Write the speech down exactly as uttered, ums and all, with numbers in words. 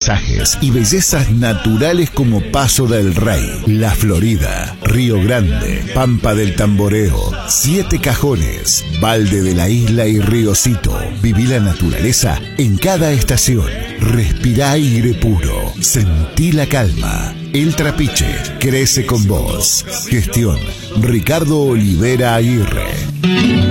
paisajes y bellezas naturales como Paso del Rey, La Florida, Río Grande, Pampa del Tamboreo, Siete Cajones, Valde de la Isla y Riocito. Viví la naturaleza en cada estación. Respirá aire puro. Sentí la calma. El Trapiche crece con vos. Gestión Ricardo Olivera Aguirre.